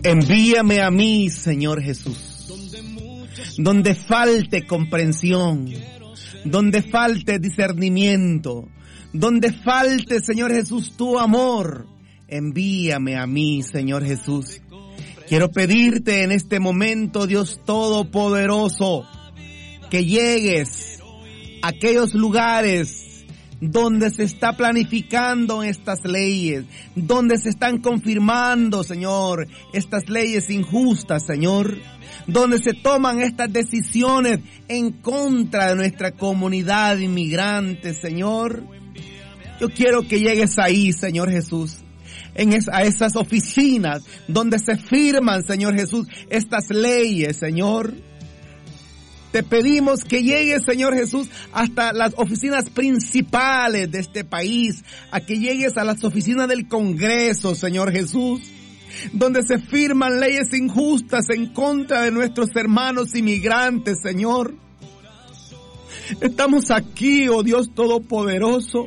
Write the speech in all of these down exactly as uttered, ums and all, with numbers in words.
Envíame a mí, Señor Jesús, donde falte comprensión, donde falte discernimiento, donde falte, Señor Jesús, tu amor. Envíame a mí, Señor Jesús. Quiero pedirte en este momento, Dios Todopoderoso, que llegues a aquellos lugares donde se está planificando estas leyes, donde se están confirmando, Señor, estas leyes injustas, Señor, donde se toman estas decisiones en contra de nuestra comunidad inmigrante, Señor. Yo quiero que llegues ahí, Señor Jesús, en es, a esas oficinas donde se firman, Señor Jesús, estas leyes, Señor. Te pedimos que llegues, Señor Jesús, hasta las oficinas principales de este país, a que llegues a las oficinas del Congreso, Señor Jesús, donde se firman leyes injustas en contra de nuestros hermanos inmigrantes, Señor. Estamos aquí, oh Dios Todopoderoso.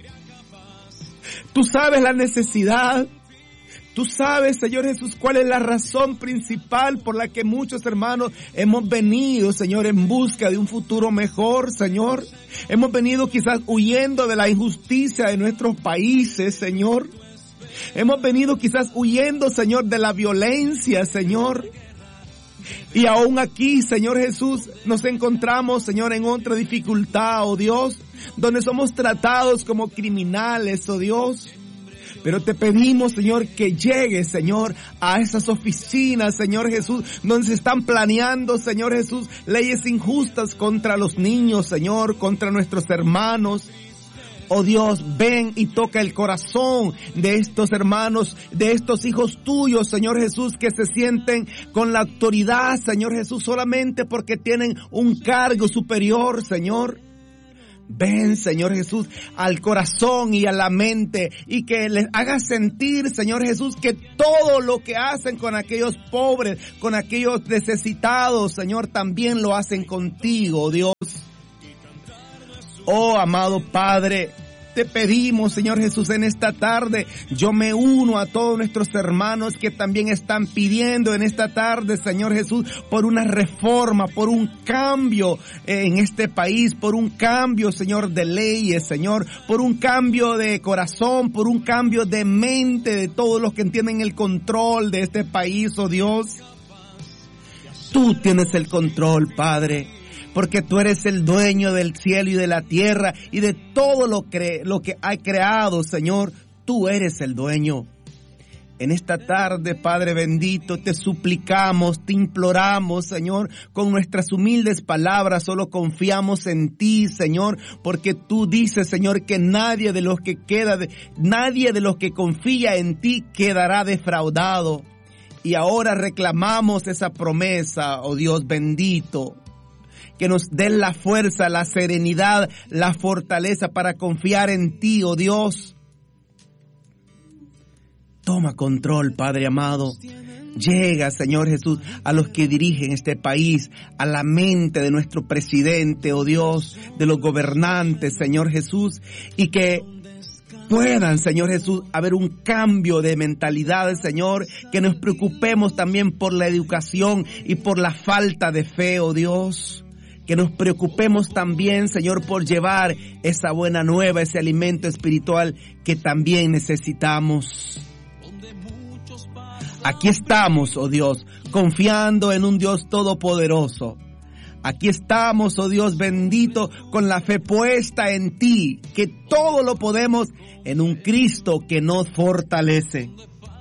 Tú sabes la necesidad. Tú sabes, Señor Jesús, cuál es la razón principal por la que muchos hermanos hemos venido, Señor, en busca de un futuro mejor, Señor. Hemos venido quizás huyendo de la injusticia de nuestros países, Señor. Hemos venido quizás huyendo, Señor, de la violencia, Señor. Y aún aquí, Señor Jesús, nos encontramos, Señor, en otra dificultad, oh Dios, donde somos tratados como criminales, oh Dios. Pero te pedimos, Señor, que llegues, Señor, a esas oficinas, Señor Jesús, donde se están planeando, Señor Jesús, leyes injustas contra los niños, Señor, contra nuestros hermanos. Oh Dios, ven y toca el corazón de estos hermanos, de estos hijos tuyos, Señor Jesús, que se sienten con la autoridad, Señor Jesús, solamente porque tienen un cargo superior, Señor. Ven, Señor Jesús, al corazón y a la mente y que les hagas sentir, Señor Jesús, que todo lo que hacen con aquellos pobres, con aquellos necesitados, Señor, también lo hacen contigo, Dios. Oh, amado Padre, te pedimos, Señor Jesús, en esta tarde, yo me uno a todos nuestros hermanos que también están pidiendo en esta tarde, Señor Jesús, por una reforma, por un cambio en este país, por un cambio, Señor, de leyes, Señor, por un cambio de corazón, por un cambio de mente de todos los que entienden el control de este país, oh Dios. Tú tienes el control, Padre, porque tú eres el dueño del cielo y de la tierra y de todo lo, cre- lo que hay creado, Señor. Tú eres el dueño. En esta tarde, Padre bendito, te suplicamos, te imploramos, Señor, con nuestras humildes palabras, solo confiamos en ti, Señor, porque tú dices, Señor, que nadie de los que queda, de, nadie de los que confía en ti quedará defraudado. Y ahora reclamamos esa promesa, oh Dios bendito, que nos den la fuerza, la serenidad, la fortaleza para confiar en ti, oh Dios. Toma control, Padre amado. Llega, Señor Jesús, a los que dirigen este país, a la mente de nuestro presidente, oh Dios, de los gobernantes, Señor Jesús, y que puedan, Señor Jesús, haber un cambio de mentalidad, Señor, que nos preocupemos también por la educación y por la falta de fe, oh Dios. Que nos preocupemos también, Señor, por llevar esa buena nueva, ese alimento espiritual que también necesitamos. Aquí estamos, oh Dios, confiando en un Dios todopoderoso. Aquí estamos, oh Dios bendito, con la fe puesta en ti, que todo lo podemos en un Cristo que nos fortalece.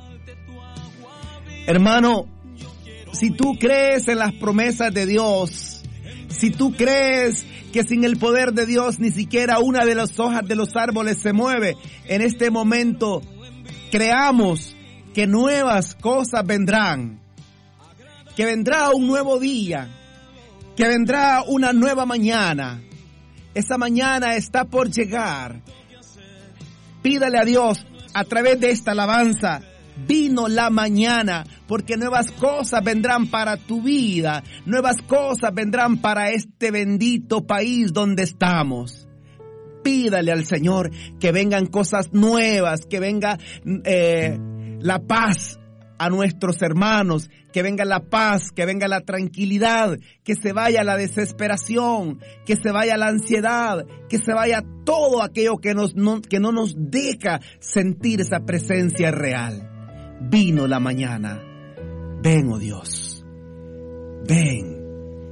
Hermano, si tú crees en las promesas de Dios, si tú crees que sin el poder de Dios ni siquiera una de las hojas de los árboles se mueve, en este momento creamos que nuevas cosas vendrán, que vendrá un nuevo día, que vendrá una nueva mañana. Esa mañana está por llegar. Pídale a Dios a través de esta alabanza: vino la mañana, porque nuevas cosas vendrán para tu vida, nuevas cosas vendrán para este bendito país donde estamos. Pídale al Señor que vengan cosas nuevas, que venga eh, la paz a nuestros hermanos, que venga la paz, que venga la tranquilidad, que se vaya la desesperación, que se vaya la ansiedad, que se vaya todo aquello que, nos, no, que no nos deja sentir esa presencia real. Vino la mañana. Ven, oh Dios, ven.